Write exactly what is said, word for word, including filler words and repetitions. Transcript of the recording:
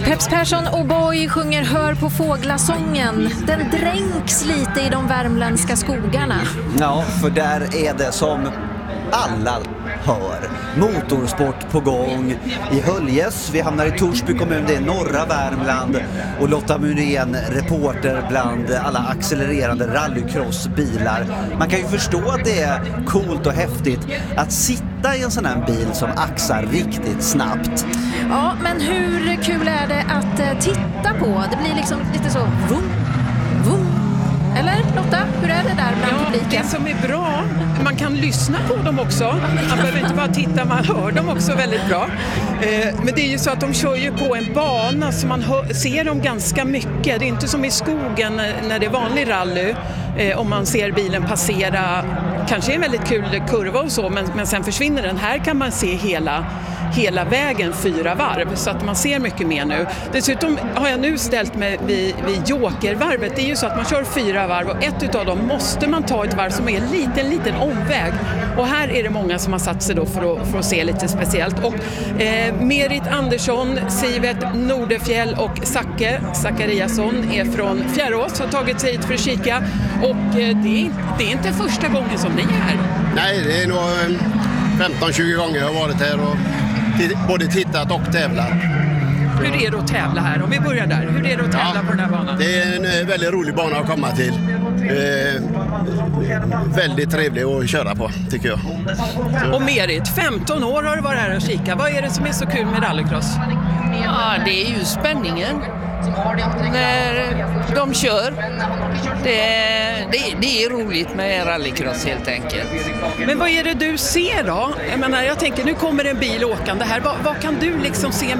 Peps Persson och Boy sjunger Hör på fåglasången. Den dränks lite i de värmländska skogarna. Ja, för där är det som alla hör. Motorsport på gång i Höljes. Vi hamnar i Torsby kommun, det är norra Värmland. Och Lotta Muren, reporter bland alla accelererande rallycrossbilar. Man kan ju förstå att det är coolt och häftigt att sitta i en sån här bil som axar riktigt snabbt. Ja, men hur kul är det att titta på? Det blir liksom lite så vum, vum. Eller Lotta, hur är det där bland ja, publiken? Det som är bra, man kan lyssna på dem också. Man behöver inte bara titta, man hör dem också väldigt bra. Eh, men det är ju så att de kör ju på en bana så man hör, ser dem ganska mycket. Det är inte som i skogen när det är vanlig rally. Eh, om man ser bilen passera, kanske en väldigt kul kurva och så, men, men sen försvinner den. Här kan man se hela hela vägen fyra varv så att man ser mycket mer nu. Dessutom har jag nu ställt mig vid, vid jokervarvet. Det är ju så att man kör fyra varv och ett utav dem måste man ta ett varv som är en liten, liten omväg. Och här är det många som har satt sig då för att, för att se lite speciellt. Och eh, Merit Andersson, Sivet Nordefjäll och Zacke Zachariasson är från Fjärås, har tagit sig hit för att kika. Och eh, det, är, det är inte första gången som ni är här. Nej, det är nog femton tjugo gånger jag har varit här och både tittat och tävlat. Hur är det att tävla här? Om vi börjar där. Hur är det att tävla ja, på den här banan? Det är en väldigt rolig bana att komma till. Eh, väldigt trevlig att köra på, tycker jag. Så. Och Merit, femton år har du varit här och kika. Vad är det som är så kul med rallycross? Ja, det är ju spänningen. När de kör. Det, det, det är roligt med rallycross helt enkelt. Men vad är det du ser då? Jag menar, jag tänker, nu kommer en bil åkande här. Vad, vad kan du liksom se